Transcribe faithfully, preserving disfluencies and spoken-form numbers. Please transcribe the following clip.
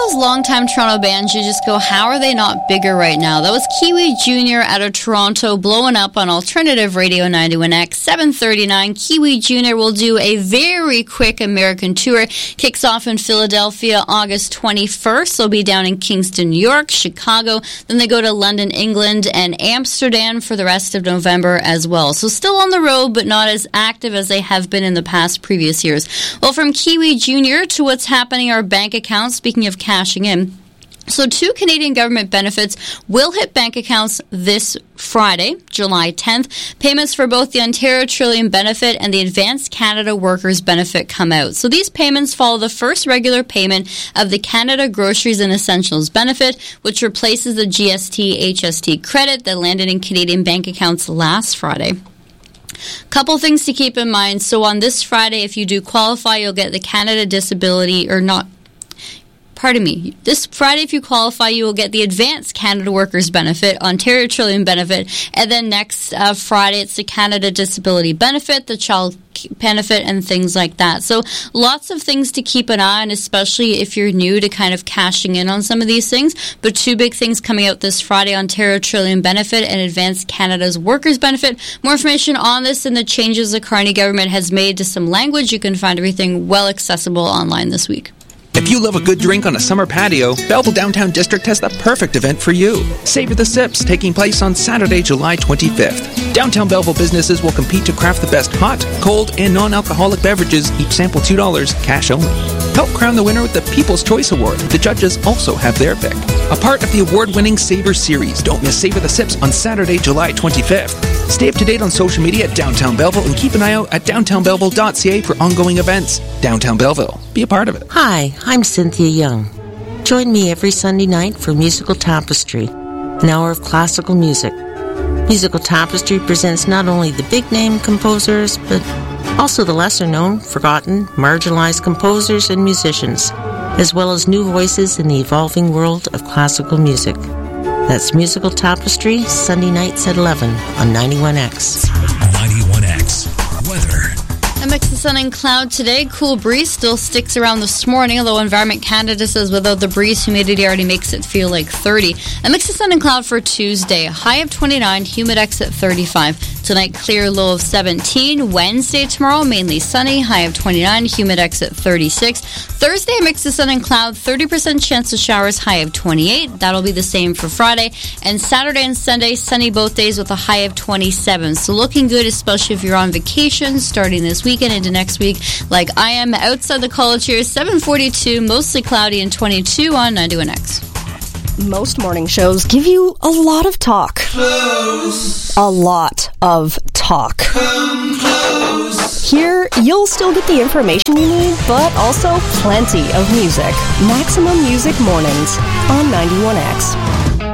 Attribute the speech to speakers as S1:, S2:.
S1: those longtime Toronto bands, you just go, how are they not bigger right now? That was Kiwi Junior out of Toronto, blowing up on Alternative Radio ninety-one X, seven thirty-nine. Kiwi Junior will do a very quick American tour. Kicks off in Philadelphia August twenty-first. They'll be down in Kingston, New York, Chicago. Then they go to London, England, and Amsterdam for the rest of November as well. So still on the road, but not as active as they have been in the past previous years. Well, from Kiwi Junior to what's happening in our bank accounts, speaking of cashing in. So two Canadian government benefits will hit bank accounts this Friday, July tenth. Payments for both the Ontario Trillium Benefit and the Advanced Canada Workers Benefit come out. So these payments follow the first regular payment of the Canada Groceries and Essentials Benefit, which replaces the G S T H S T credit that landed in Canadian bank accounts last Friday. Couple things to keep in mind. So on this Friday, if you do qualify, you'll get the Canada Disability, or not, pardon me, this Friday, if you qualify, you will get the Advanced Canada Workers Benefit, Ontario Trillium Benefit, and then next uh, Friday, it's the Canada Disability Benefit, the Child Benefit, and things like that. So lots of things to keep an eye on, especially if you're new to kind of cashing in on some of these things. But two big things coming out this Friday, Ontario Trillium Benefit and Advanced Canada's Workers Benefit. More information on this and the changes the Carney government has made to some language. You can find everything well accessible online this week.
S2: If you love a good drink on a summer patio, Belleville Downtown District has the perfect event for you. Savor the Sips, taking place on Saturday, July twenty-fifth. Downtown Belleville businesses will compete to craft the best hot, cold, and non-alcoholic beverages, each sample two dollars, cash only. Help crown the winner with the People's Choice Award. The judges also have their pick. A part of the award-winning Savor Series. Don't miss Savor the Sips on Saturday, July twenty-fifth. Stay up to date on social media at Downtown Belleville and keep an eye out at downtown belleville dot c a for ongoing events. Downtown Belleville. Be a part of it.
S3: Hi, I'm Cynthia Young. Join me every Sunday night for Musical Tapestry, an hour of classical music. Musical Tapestry presents not only the big-name composers, but also the lesser-known, forgotten, marginalized composers and musicians, as well as new voices in the evolving world of classical music. That's Musical Tapestry, Sunday nights at eleven on ninety-one X.
S4: ninety-one X. Weather.
S1: A mix of sun and cloud today. Cool breeze still sticks around this morning, although Environment Canada says without the breeze, humidity already makes it feel like thirty. A mix of sun and cloud for Tuesday. High of twenty-nine, humidex at thirty-five. Tonight, clear, low of seventeen. Wednesday, tomorrow, mainly sunny. High of twenty-nine, humidex at thirty-six. Thursday, a mix of sun and cloud. thirty percent chance of showers, high of twenty-eight. That'll be the same for Friday. And Saturday and Sunday, sunny both days with a high of twenty-seven. So looking good, especially if you're on vacation starting this weekend into next week, like I am outside the college here. seven forty-two, mostly cloudy, and twenty-two on ninety-one X.
S5: Most morning shows give you a lot of talk. Close. A lot of talk. Come close. Here, you'll still get the information you need, but also plenty of music. Maximum Music Mornings on ninety-one X.